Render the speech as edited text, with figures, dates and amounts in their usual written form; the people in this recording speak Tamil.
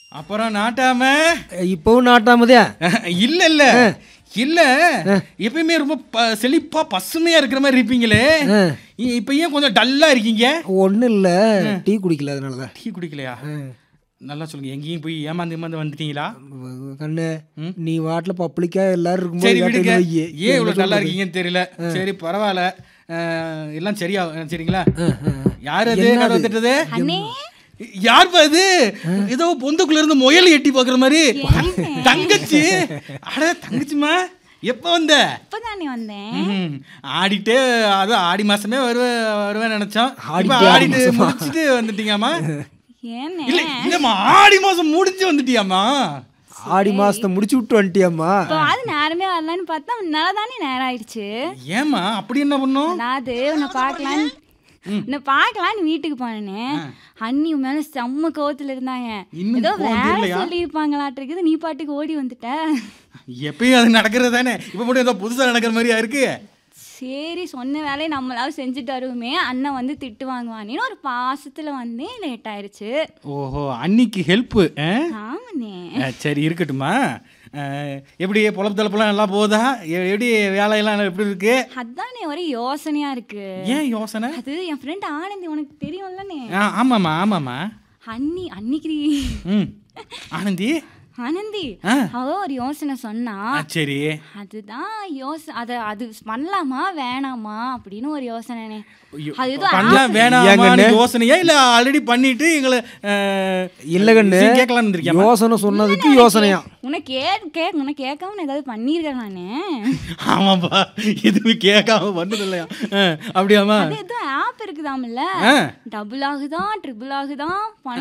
அப்புறம் நாட்டாம இப்பவும் நாட்டாமதே இல்ல இல்ல இல்ல எப்பயுமே ரொம்ப செழிப்பா பசுமையா இருக்கிற மாதிரி இருப்பீங்களே, இப்ப ஏன் கொஞ்சம் டல்லா இருக்கீங்க? ஒன்றும் இல்லை, டீ குடிக்கல அதனாலதான். டீ குடிக்கலையா? நல்லா சொல்லுங்க. எங்கேயும் போய் ஏமாந்து வந்துட்டீங்களா? கண்ணு நீ வாட்டில் பப்ளிக்கா எல்லாரும் சரி விடுங்க, இருக்கும்போது ஏன் இவ்வளவு நல்லா இருக்கீங்கன்னு தெரியல. சரி பரவாயில்ல, எல்லாம் சரியா சரிங்களா? யாரு அது கதவை தட்டுறது? யாருப்பா அது? ஏதோ பொந்துக்குள்ள இருந்து முயல் எட்டி பாக்குற மாதிரி. தங்கச்சி. அட தங்கச்சிமா, எப்ப வந்த? இப்பதானே வந்தேன். ஆடிட்டே, அது ஆடி மாசமே வருவேன் நினைச்சோம். ஆடிட்டு முடிச்சுட்டு வந்துட்டீங்கம்மா? இல்ல இல்லம்மா, ஆடி மாசம் முடிச்சு வந்துட்டியாம்மா? ஆடி மாசத்தை முடிச்சு விட்டு வந்துட்டியாம்மா? அது நேரமே வரலான்னு பார்த்தா நல்லதானே நேரம் ஆயிடுச்சு. ஏமா அப்படி என்ன பண்ணும்? அதாவது உன்னை பார்க்கலான்னு வீட்டுக்கு போனேன். அண்ணி மேல செம்ம கோவத்துல இருந்தாங்க. ஏதோ வேலை சொல்லியிருப்பாங்களாட்டு இருக்குது, நீ பாட்டுக்கு ஓடி வந்துட்ட. எப்பயும் அது நடக்கிறது தானே, இப்ப மட்டும் ஏதோ புதுசா நடக்கிற மாதிரியா இருக்கு? சரி, சொன்ன வேலையை நம்மளாவது செஞ்சுட்டு வருவோமே, அண்ணன் வந்து திட்டு வாங்குவானேன்னு ஒரு பாசத்துல வந்து லேட் ஆயிடுச்சு. ஓஹோ, அன்னிக்கு ஹெல்ப். ஆமாண்ணே. சரி இருக்கட்டுமா. எப்படி பொழப்பு தளப்பெல்லாம் நல்லா போதா? எப்படி வேலையெல்லாம் எப்படி இருக்கு? அதானே ஒரே யோசனையா இருக்கு. ஏன் யோசனை? அது என் ஃப்ரெண்ட் ஆனந்தி, உனக்கு தெரியும்லண்ணே? ஆமாம்மா ஆமாம்மா. அன்னிக்கு ஆனந்தி அவ ஒரு யோசனை சொன்னா. சரி, அதுதான் அது பண்ணலாமா வேணாமா அப்படின்னு ஒரு யோசனை. யோசனையா இல்ல ஆல்ரெடி பண்ணிட்டு எங்களை இல்ல கண்ணு கேட்கலாம் யோசனை சொன்னதுக்கு யோசனையா? உனக்கு கேட்காம ஏதாவது பண்ணிருக்கேன் நானு. ஆமாப்பா, எதுவுமே கேட்காம பண்ணது இல்லையா? அப்படியாமா? அது ஏதோ ஆப் இருக்குதாம்ல, டபுள் ஆகுதான் ட்ரிபிள் ஆகுதான்